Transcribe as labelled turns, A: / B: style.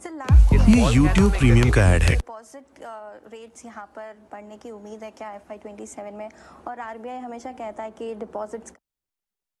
A: ये YouTube premium का add है।
B: डिपॉजिट रेट्स यहाँ पर बढ़ने की उम्मीद है क्या FY 27 में, और RBI हमेशा कहता है कि डिपॉजिट्स